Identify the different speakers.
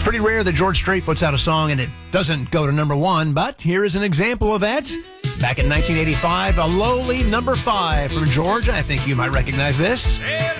Speaker 1: Pretty rare that George Strait puts out a song and it doesn't go to number one, but here is an example of that. Back in 1985, a lowly number 5 from George. I think you might recognize this.